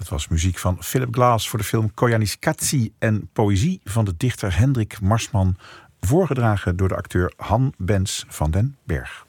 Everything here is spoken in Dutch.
Dat was muziek van Philip Glass voor de film Koyaanisqatsi en poëzie van de dichter Hendrik Marsman, voorgedragen door de acteur Han Bens van den Berg.